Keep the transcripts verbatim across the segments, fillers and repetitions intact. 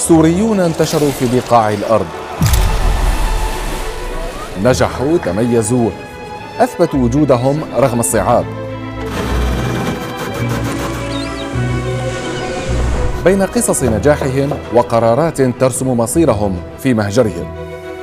سوريون انتشروا في بقاع الأرض، نجحوا، تميزوا، أثبتوا وجودهم رغم الصعاب. بين قصص نجاحهم وقرارات ترسم مصيرهم في مهجرهم.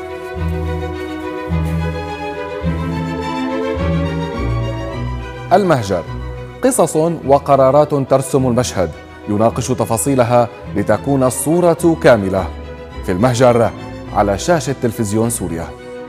المهجر، قصص وقرارات ترسم المشهد، يناقش تفاصيلها لتكون الصورة كاملة. في المهجر على شاشة تلفزيون سوريا.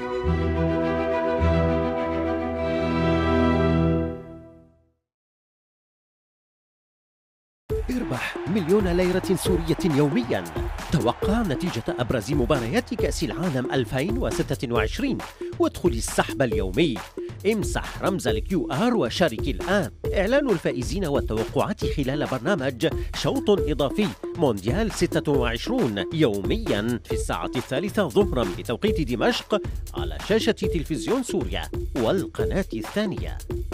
اربح مليون ليرة سورية يوميا. توقع نتيجة أبرز مباريات كأس العالم ألفين وستة وعشرين وادخل السحب اليومي. امسح رمز الكيو آر وشارك الآن. إعلان الفائزين والتوقعات خلال برنامج شوط إضافي مونديال ستة وعشرين يوميا في الساعة الثالثة ظهرا بتوقيت دمشق على شاشة تلفزيون سوريا والقناة الثانية.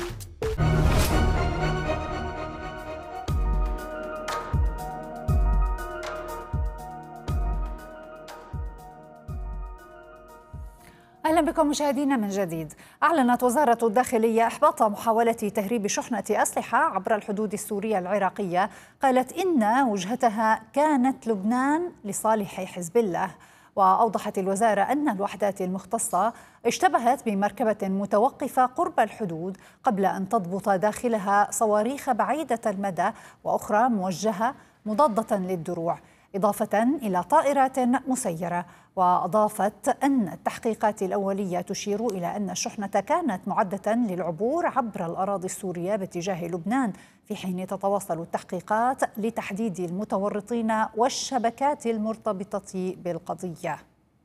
أهلا بكم مشاهدينا من جديد. أعلنت وزارة الداخلية إحباط محاولة تهريب شحنة أسلحة عبر الحدود السورية العراقية. قالت إن وجهتها كانت لبنان لصالح حزب الله. وأوضحت الوزارة أن الوحدات المختصة اشتبهت بمركبة متوقفة قرب الحدود قبل أن تضبط داخلها صواريخ بعيدة المدى وأخرى موجهة مضادة للدروع، إضافة إلى طائرات مسيرة. وأضافت أن التحقيقات الأولية تشير إلى أن الشحنة كانت معدة للعبور عبر الأراضي السورية باتجاه لبنان، في حين تتواصل التحقيقات لتحديد المتورطين والشبكات المرتبطة بالقضية.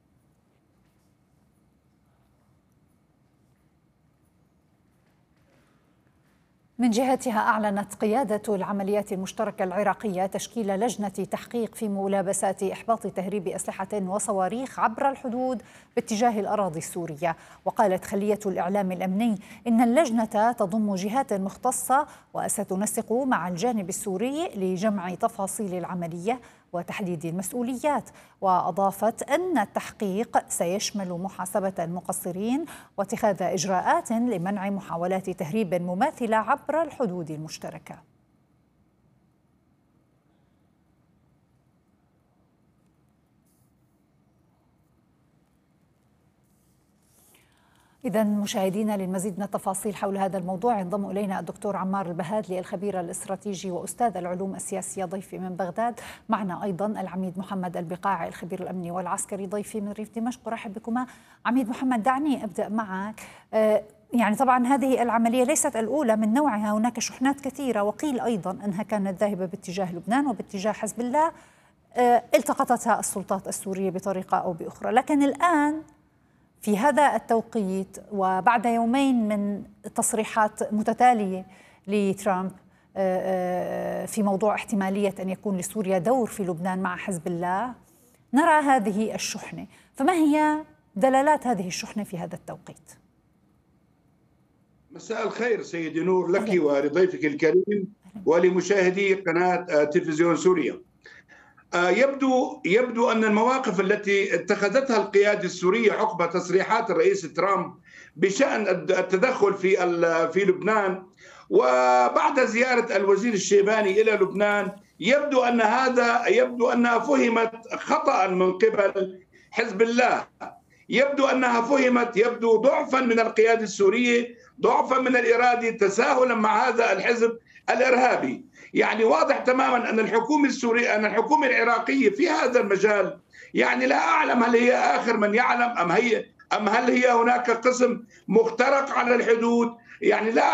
من جهتها أعلنت قيادة العمليات المشتركة العراقية تشكيل لجنة تحقيق في ملابسات إحباط تهريب أسلحة وصواريخ عبر الحدود باتجاه الأراضي السورية. وقالت خلية الإعلام الأمني إن اللجنة تضم جهات مختصة وستنسق مع الجانب السوري لجمع تفاصيل العملية وتحديد المسؤوليات. وأضافت أن التحقيق سيشمل محاسبة المقصرين واتخاذ إجراءات لمنع محاولات تهريب مماثلة عبر الحدود المشتركة. إذا مشاهدينا، للمزيد من التفاصيل حول هذا الموضوع ينضم إلينا الدكتور عمار البهادلي الخبير الاستراتيجي وأستاذ العلوم السياسية ضيفي من بغداد. معنا أيضا العميد محمد البقاعي الخبير الأمني والعسكري ضيفي من ريف دمشق. أرحب بكما. عميد محمد، دعني أبدأ معك. يعني طبعا هذه العملية ليست الأولى من نوعها، هناك شحنات كثيرة وقيل أيضا أنها كانت ذاهبة باتجاه لبنان وباتجاه حزب الله التقطتها السلطات السورية بطريقة أو بأخرى. لكن الآن في هذا التوقيت وبعد يومين من تصريحات متتالية لترامب في موضوع احتمالية أن يكون لسوريا دور في لبنان مع حزب الله، نرى هذه الشحنة. فما هي دلالات هذه الشحنة في هذا التوقيت؟ مساء الخير سيدي نور لك ولضيفك الكريم ولمشاهدي قناة تلفزيون سوريا. يبدو يبدو أن المواقف التي اتخذتها القيادة السورية عقب تصريحات الرئيس ترامب بشأن التدخل في في لبنان وبعد زيارة الوزير الشيباني إلى لبنان، يبدو أن هذا يبدو أنها فهمت خطأ من قبل حزب الله. يبدو أنها فهمت يبدو ضعفا من القيادة السورية، ضعفا من الإرادة، تساهلا مع هذا الحزب الإرهابي. يعني واضح تماما أن الحكومة السورية أن الحكومة العراقية في هذا المجال، يعني لا أعلم هل هي آخر من يعلم أم هي أم هل هي هناك قسم مخترق على الحدود، يعني لا